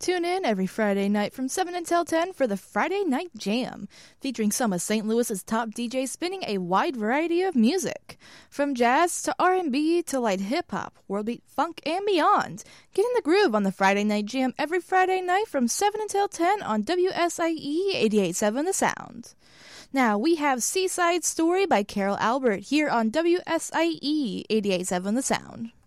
Tune in every Friday night from 7 until 10 for the Friday Night Jam, featuring some of St. Louis's top DJs spinning a wide variety of music. From jazz to R&B to light hip-hop, world beat, funk, and beyond. Get in the groove on the Friday Night Jam every Friday night from 7 until 10 on WSIE 88.7 The Sound. Now, we have Seaside Story by Carol Albert here on WSIE 88.7 The Sound.